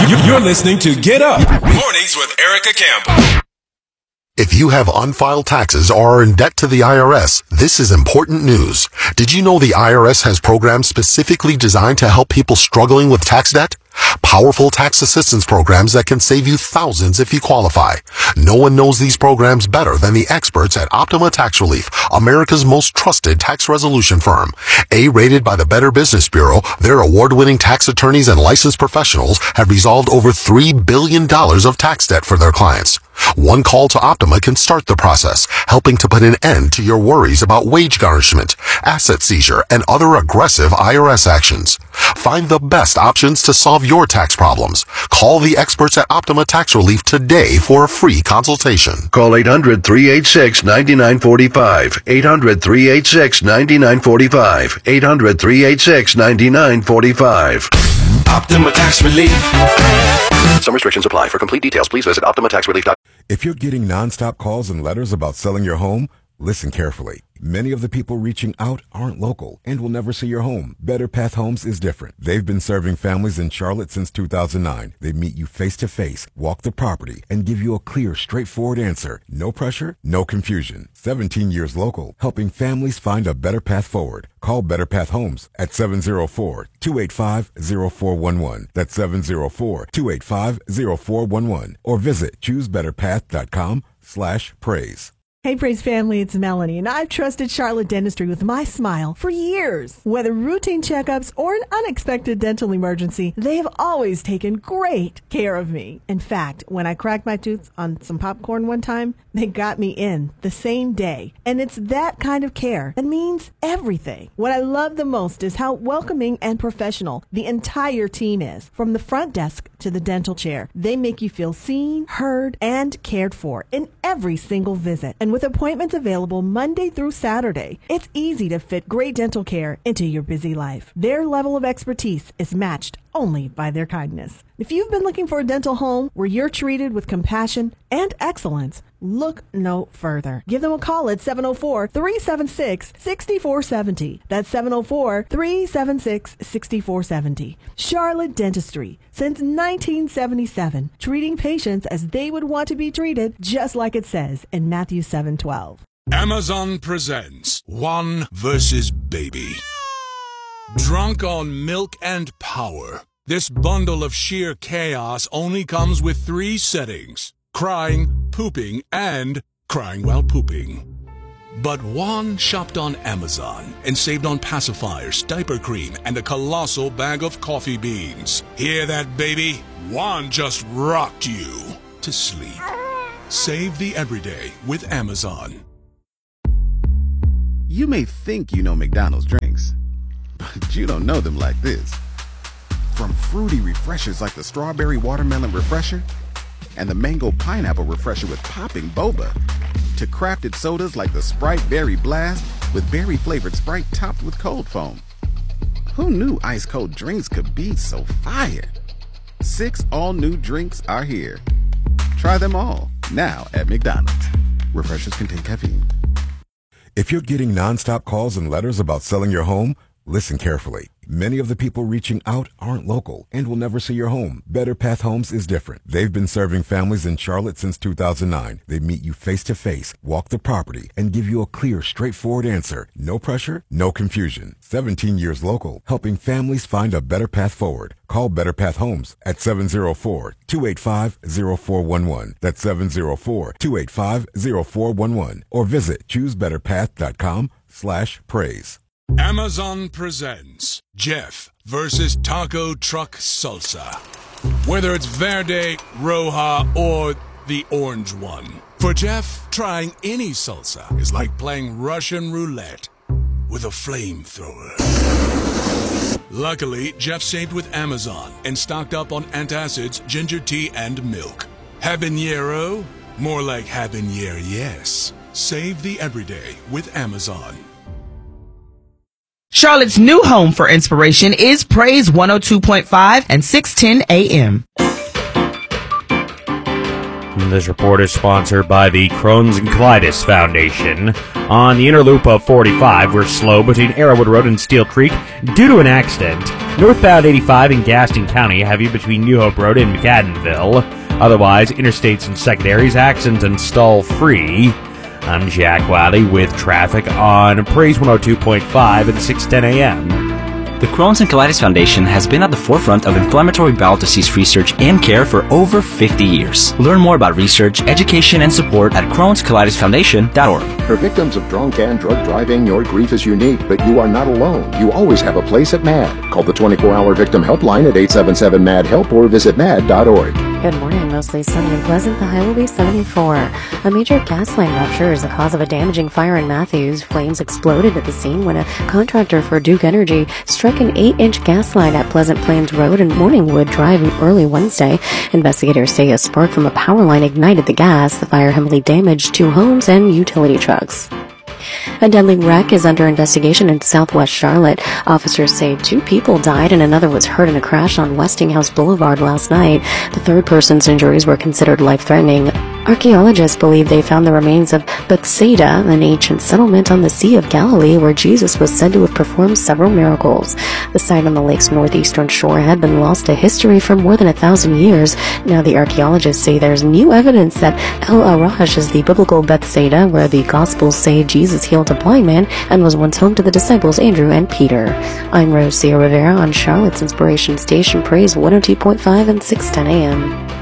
You're listening to Get Up Mornings with Erica Campbell. If you have unfiled taxes or are in debt to the IRS, this is important news. Did you know the IRS has programs specifically designed to help people struggling with tax debt? Powerful tax assistance programs that can save you thousands if you qualify. No one knows these programs better than the experts at Optima Tax Relief, America's most trusted tax resolution firm. A-rated by the Better Business Bureau, their award-winning tax attorneys and licensed professionals have resolved over $3 billion of tax debt for their clients. One call to Optima can start the process, helping to put an end to your worries about wage garnishment, asset seizure, and other aggressive IRS actions. Find the best options to solve your tax problems. Call the experts at Optima Tax Relief today for a free consultation. Call 800-386-9945. 800-386-9945. 800-386-9945. Optima Tax Relief. Some restrictions apply. For complete details, please visit OptimaTaxRelief.com. If you're getting nonstop calls and letters about selling your home, listen carefully. Many of the people reaching out aren't local and will never see your home. Better Path Homes is different. They've been serving families in Charlotte since 2009. They meet you face to face, walk the property, and give you a clear, straightforward answer. No pressure, no confusion. 17 years local, helping families find a better path forward. Call Better Path Homes at 704-285-0411. That's 704-285-0411. Or visit choosebetterpath.com/praise. Hey, Praise family, it's Melanie, and I've trusted Charlotte Dentistry with my smile for years. Whether routine checkups or an unexpected dental emergency, they have always taken great care of me. In fact, when I cracked my tooth on some popcorn one time, they got me in the same day. And it's that kind of care that means everything. What I love the most is how welcoming and professional the entire team is. From the front desk to the dental chair, they make you feel seen, heard, and cared for in every single visit. And with appointments available Monday through Saturday, it's easy to fit great dental care into your busy life. Their level of expertise is matched only by their kindness. If you've been looking for a dental home where you're treated with compassion and excellence, look no further. Give them a call at 704-376-6470. That's 704-376-6470. Charlotte Dentistry, since 1977, treating patients as they would want to be treated, just like it says in Matthew 7:12. Amazon presents One vs. Baby. Drunk on milk and power, this bundle of sheer chaos only comes with 3 settings: crying, pooping, and crying while pooping. But Juan shopped on Amazon and saved on pacifiers, diaper cream, and a colossal bag of coffee beans. Hear that, baby? Juan just rocked you to sleep. Save the everyday with Amazon. You may think you know McDonald's drinks, but you don't know them like this. From fruity refreshers like the Strawberry Watermelon Refresher and the Mango Pineapple Refresher with popping boba, to crafted sodas like the Sprite Berry Blast with berry-flavored Sprite topped with cold foam. Who knew ice-cold drinks could be so fire? 6 all-new drinks are here. Try them all, now at McDonald's. Refreshers contain caffeine. If you're getting nonstop calls and letters about selling your home, listen carefully. Many of the people reaching out aren't local and will never see your home. Better Path Homes is different. They've been serving families in Charlotte since 2009. They meet you face to face, walk the property, and give you a clear, straightforward answer. No pressure, no confusion. 17 years local, helping families find a better path forward. Call Better Path Homes at 704-285-0411. That's 704-285-0411. Or visit choosebetterpath.com/praise. Amazon presents Jeff versus Taco Truck Salsa. Whether it's Verde, Roja, or the orange one. For Jeff, trying any salsa is like playing Russian roulette with a flamethrower. Luckily, Jeff saved with Amazon and stocked up on antacids, ginger tea, and milk. Habanero? More like habanero, yes. Save the everyday with Amazon. Charlotte's new home for inspiration is Praise 102.5 and 610 AM. This report is sponsored by the Crohn's and Colitis Foundation. On the inner loop of 45, we're slow between Arrowwood Road and Steel Creek due to an accident. Northbound 85 in Gaston County, heavy between New Hope Road and McAdenville. Otherwise, interstates and secondaries, accident and stall free. I'm Jack Wiley with traffic on Praise 102.5 at 6:10 a.m. The Crohn's and Colitis Foundation has been at the forefront of inflammatory bowel disease research and care for over 50 years. Learn more about research, education, and support at Crohn'sColitisFoundation.org. For victims of drunk and drug driving, your grief is unique, but you are not alone. You always have a place at MAD. Call the 24-hour victim helpline at 877-MAD-HELP or visit MAD.org. Good morning. Mostly sunny and pleasant. The high will be 74. A major gas line rupture is the cause of a damaging fire in Matthews. Flames exploded at the scene when a contractor for Duke Energy struck an 8-inch gas line at Pleasant Plains Road and Morningwood Drive early Wednesday. Investigators say a spark from a power line ignited the gas. The fire heavily damaged 2 homes and utility trucks. A deadly wreck is under investigation in southwest Charlotte. Officers say 2 people died and another was hurt in a crash on Westinghouse Boulevard last night. The third person's injuries were considered life-threatening. Archaeologists believe they found the remains of Bethsaida, an ancient settlement on the Sea of Galilee where Jesus was said to have performed several miracles. The site on the lake's northeastern shore had been lost to history for more than 1,000 years. Now the archaeologists say there's new evidence that El Araj is the biblical Bethsaida, where the Gospels say Jesus healed a blind man and was once home to the disciples Andrew and Peter. I'm Rosia Rivera on Charlotte's Inspiration Station, Praise 102.5 and 6:10 a.m.